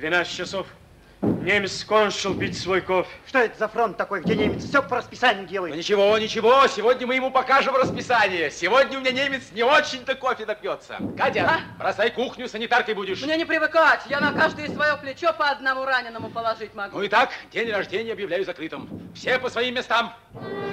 12 часов. Немец кончил пить свой кофе. Что это за фронт такой, где немец все по расписанию делает? Ну, ничего, ничего, сегодня мы ему покажем расписание. Сегодня у меня немец не очень-то кофе напьется. Катя, бросай кухню, санитаркой будешь. Мне не привыкать, я на каждое свое плечо по одному раненому положить могу. Ну и так, день рождения объявляю закрытым. Все по своим местам.